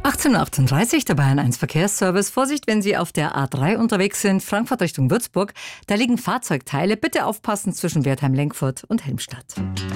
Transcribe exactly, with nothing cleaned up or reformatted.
achtzehn Uhr achtunddreißig, der Bayern eins Verkehrsservice. Vorsicht, wenn Sie auf der A drei unterwegs sind, Frankfurt Richtung Würzburg. Da liegen Fahrzeugteile. Bitte aufpassen zwischen Wertheim-Lenkfurt und Helmstadt.